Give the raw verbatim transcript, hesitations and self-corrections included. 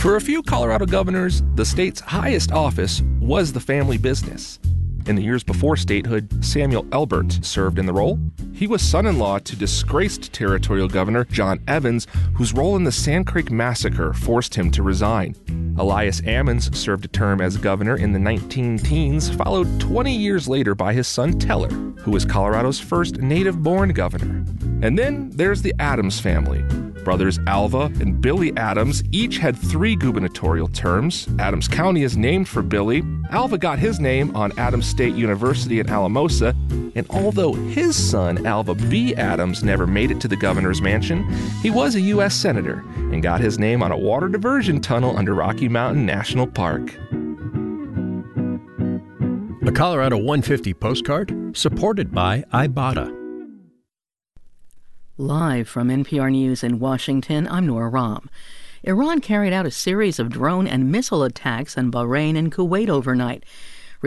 For a few Colorado governors, the state's highest office was the family business. In the years before statehood, Samuel Elbert served in the role. He was son-in-law to disgraced territorial governor John Evans, whose role in the Sand Creek Massacre forced him to resign. Elias Ammons served a term as governor in the nineteen teens, followed twenty years later by his son Teller, who was Colorado's first native-born governor. And then there's the Adams family. Brothers Alva and Billy Adams each had three gubernatorial terms. Adams County is named for Billy. Alva got his name on Adams State University in Alamosa, and although his son, Alva B. Adams, never made it to the governor's mansion, he was a U S senator and got his name on a water diversion tunnel under Rocky Mountain National Park. A Colorado one fifty postcard supported by Ibotta. Live from N P R News in Washington, I'm Nora Rahm. Iran carried out a series of drone and missile attacks on Bahrain and Kuwait overnight.